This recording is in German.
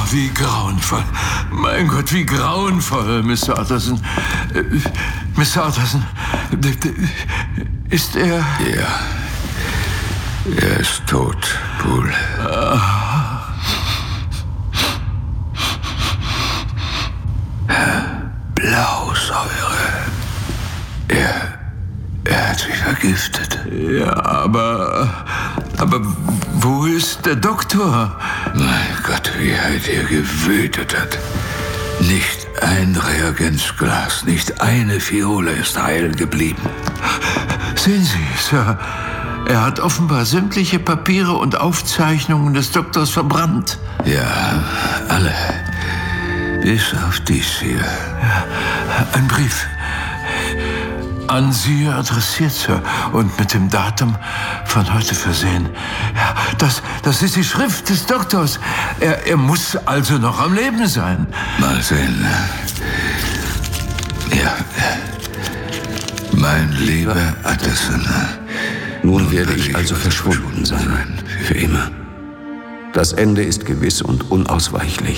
wie grauenvoll. Mein Gott, wie grauenvoll, Mr. Utterson. Mr. Utterson, ist er... Ja, er ist tot, Poole. Blausäure. Er hat sich vergiftet. Ja, aber wo ist der Doktor? Mein Gott, wie er dir gewütet hat. Nicht ein Reagenzglas, nicht eine Fiole ist heil geblieben. Sehen Sie, Sir, er hat offenbar sämtliche Papiere und Aufzeichnungen des Doktors verbrannt. Ja, alle. Bis auf dies hier. Ja, ein Brief. An Sie adressiert, Sir, und mit dem Datum von heute versehen. Ja, das ist die Schrift des Doktors. Er muss also noch am Leben sein. Mal sehen. Ja. Mein lieber Utterson. Nun werde ich also verschwunden sein. Für immer. Das Ende ist gewiss und unausweichlich.